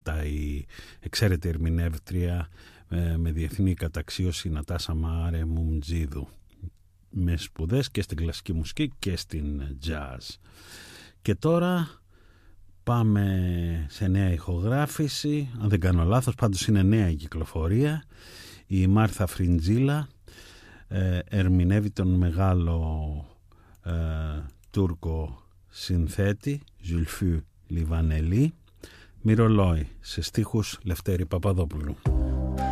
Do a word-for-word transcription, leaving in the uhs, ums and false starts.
Πέτα, η εξαίρετη ερμηνεύτρια ε, με διεθνή καταξίωση Νατάσα Μάρε Μουμτζίδου, με σπουδές και στην κλασική μουσική και στην jazz. Και τώρα πάμε σε νέα ηχογράφηση, αν δεν κάνω λάθος, πάντως είναι νέα η κυκλοφορία. Η Μάρθα Φριντζίλα ε, ερμηνεύει τον μεγάλο ε, Τούρκο συνθέτη Ζουλφού Λιβανελή, Μυρολόι, σε στίχους Λευτέρη Παπαδόπουλου.